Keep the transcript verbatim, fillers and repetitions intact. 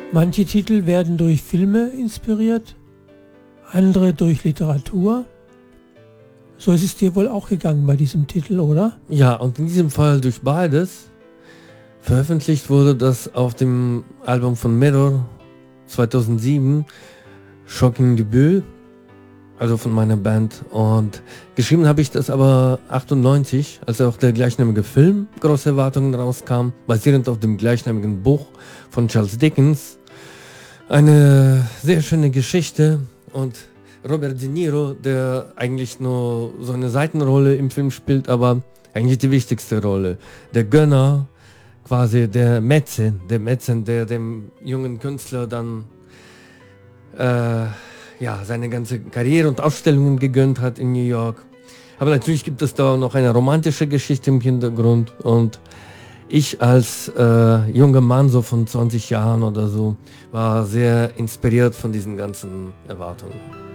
Manche Titel werden durch Filme inspiriert, andere durch Literatur. So ist es dir wohl auch gegangen bei diesem Titel, oder? Ja, und in diesem Fall durch beides. Veröffentlicht wurde das auf dem Album von Mirror zweitausendsieben, Shocking Debut, also von meiner Band. Und geschrieben habe ich das aber achtundneunzig, als auch der gleichnamige Film Große Erwartungen rauskam, basierend auf dem gleichnamigen Buch von Charles Dickens. Eine sehr schöne Geschichte und Robert De Niro, der eigentlich nur so eine Seitenrolle im Film spielt, aber eigentlich die wichtigste Rolle. Der Gönner, quasi der Mäzen, der Mäzen, der dem jungen Künstler dann äh, ja, seine ganze Karriere und Ausstellungen gegönnt hat in New York. Aber natürlich gibt es da noch eine romantische Geschichte im Hintergrund und ich als äh, junger Mann, so von zwanzig Jahren oder so, war sehr inspiriert von diesen ganzen Erwartungen.